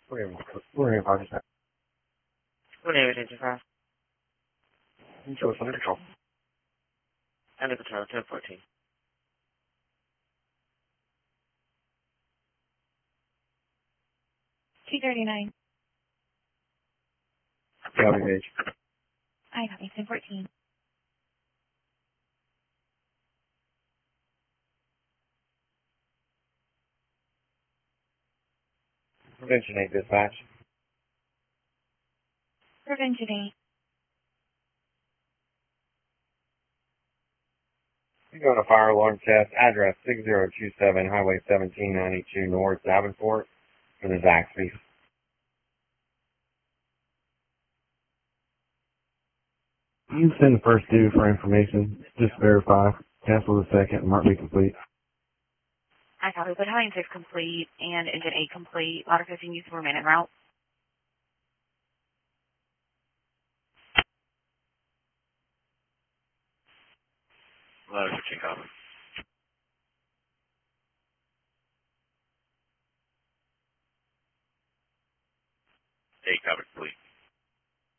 We're going to What area did you pass? So it's under control. Under control, 1014. T39. Copy, Paige. I copy, 1014. Prevention 8 dispatch. Prevention 8. You're going to fire alarm test, address 6027 Highway 1792 North Davenport for the Zaxby's. You send the first due for information. Just verify. Cancel the second. Mark be complete. I copy, Battalion 6 complete and Engine 8 complete. Ladder 15 use remain en route. Ladder 15 copy. 8 copy complete.